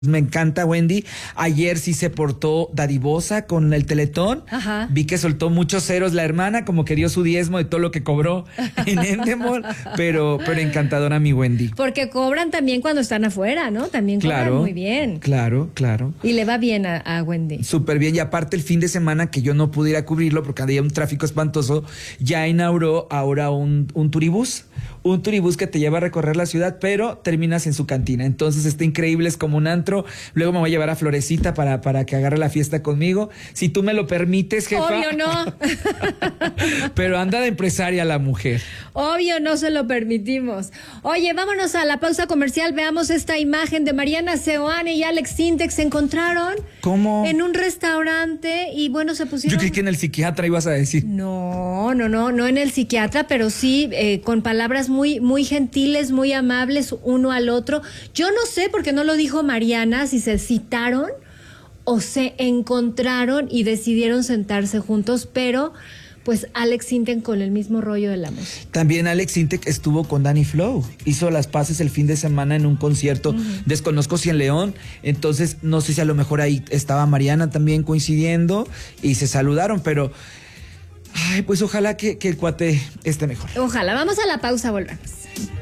Me encanta Wendy. Ayer sí se portó dadivosa con el Teletón. Ajá. Vi que soltó muchos ceros la hermana, como que dio su diezmo de todo lo que cobró en Endemol, pero encantadora mi Wendy. Porque cobran también cuando están afuera, ¿no? También cobran muy bien. Claro. Y le va bien a Wendy. Súper bien. Y aparte el fin de semana que yo no pude ir a cubrirlo porque había un tráfico espantoso, ya inauguró ahora un turibús. Un turibús que te lleva a recorrer la ciudad, pero terminas en su cantina. Entonces está increíble, es como un antro. Luego me voy a llevar a Florecita para que agarre la fiesta conmigo. Si tú me lo permites, jefa. Obvio no. Pero anda de empresaria la mujer. Obvio no se lo permitimos. Oye, vámonos a la pausa comercial. Veamos esta imagen de Mariana Seoane y Alex Sintek. Se encontraron. ¿Cómo? En un restaurante y bueno, se pusieron... Yo creí que en el psiquiatra ibas a decir. No en el psiquiatra, pero sí con palabras muy gentiles, muy amables uno al otro. Yo no sé, porque no lo dijo Mariana, si se citaron o se encontraron y decidieron sentarse juntos, pero pues Alex Sintek con el mismo rollo de la música. También Alex Sintek estuvo con Danny Flow, hizo las paces el fin de semana en un concierto, desconozco si en León, entonces no sé si a lo mejor ahí estaba Mariana también coincidiendo y se saludaron, pero ay, pues ojalá que el cuate esté mejor. Ojalá, vamos a la pausa, volvemos.